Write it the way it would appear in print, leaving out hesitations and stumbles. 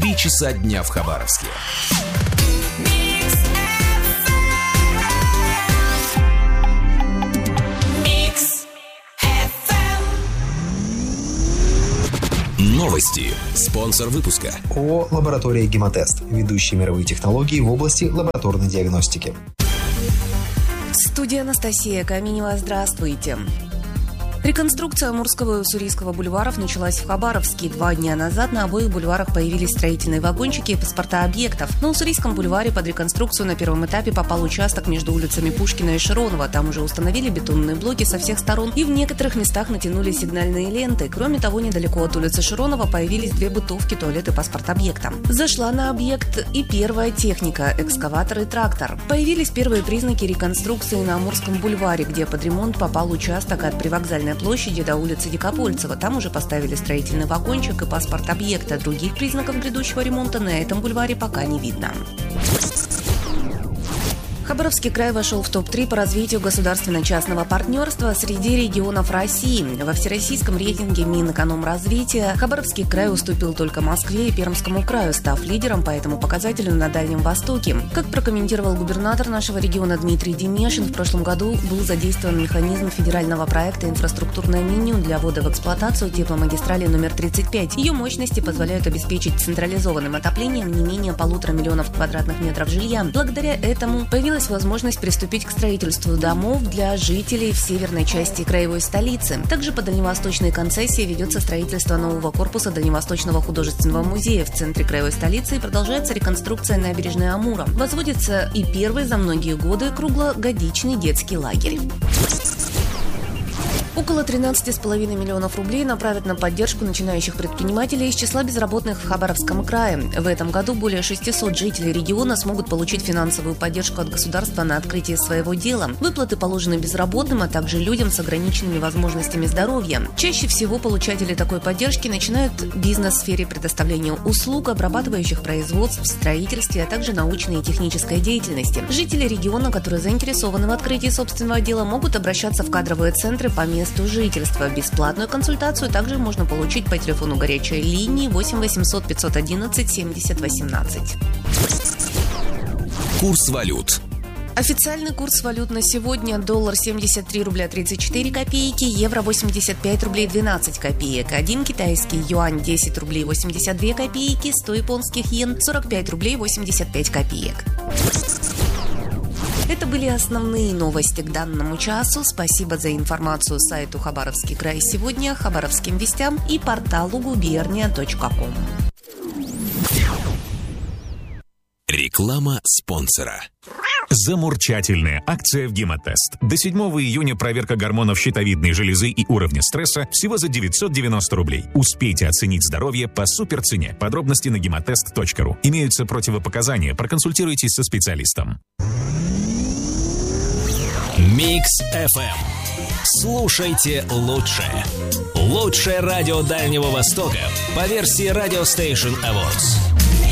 3 часа дня в Хабаровске. Новости. Спонсор выпуска. ООО «Лаборатория Гемотест». Ведущие мировые технологии в области лабораторной диагностики. Студия Анастасия Каменева. Здравствуйте. Реконструкция Амурского и Уссурийского бульваров началась в Хабаровске. 2 дня назад на обоих бульварах появились строительные вагончики и паспорта объектов. На Уссурийском бульваре под реконструкцию на первом этапе попал участок между улицами Пушкина и Широнова. Там уже установили бетонные блоки со всех сторон и в некоторых местах натянули сигнальные ленты. Кроме того, недалеко от улицы Широнова появились 2 бытовки, туалет и паспорт объекта. Зашла на объект и первая техника – экскаватор и трактор. Появились первые признаки реконструкции на Амурском бульваре, где под ремонт попал участок от Привокзальной площади до улицы Дикопольцева. Там уже поставили строительный вагончик и паспорт объекта. Других признаков грядущего ремонта на этом бульваре пока не видно. Хабаровский край вошел в топ-3 по развитию государственно-частного партнерства среди регионов России. Во всероссийском рейтинге Минэкономразвития Хабаровский край уступил только Москве и Пермскому краю, став лидером по этому показателю на Дальнем Востоке. Как прокомментировал губернатор нашего региона Дмитрий Демешин, в прошлом году был задействован механизм федерального проекта «Инфраструктурное меню» для ввода в эксплуатацию тепломагистрали номер 35. Ее мощности позволяют обеспечить централизованным отоплением не менее 1,5 миллиона квадратных метров жилья. Благодаря этому появилась возможность приступить к строительству домов для жителей в северной части краевой столицы. Также по дальневосточной концессии ведется строительство нового корпуса Дальневосточного художественного музея в центре краевой столицы и продолжается реконструкция набережной Амура. Возводится и первый за многие годы круглогодичный детский лагерь. Около 13,5 миллионов рублей направят на поддержку начинающих предпринимателей из числа безработных в Хабаровском крае. В этом году более 600 жителей региона смогут получить финансовую поддержку от государства на открытие своего дела. Выплаты положены безработным, а также людям с ограниченными возможностями здоровья. Чаще всего получатели такой поддержки начинают бизнес в сфере предоставления услуг, обрабатывающих производств, в строительстве, а также научной и технической деятельности. Жители региона, которые заинтересованы в открытии собственного дела, могут обращаться в кадровые центры по месту жительства. Бесплатную консультацию также можно получить по телефону горячей линии 8 800 511 70 18. Курс валют. Официальный курс валют на сегодня: доллар 73 рубля 34 копейки, евро 85 рублей 12 копеек, 1 китайский юань 10 рублей 82 копейки, 100 японских йен 45 рублей 85 копеек. Это были основные новости к данному часу. Спасибо за информацию сайту «Хабаровский край сегодня», «Хабаровским вестям» и порталу gubernia.com. Реклама спонсора. Замурчательная акция в Гемотест. До 7 июня проверка гормонов щитовидной железы и уровня стресса всего за 990 рублей. Успейте оценить здоровье по суперцене. Подробности на gemotest.ru. Имеются противопоказания. Проконсультируйтесь со специалистом. Микс FM. Слушайте лучше. Лучшее радио Дальнего Востока по версии Radio Station Awards.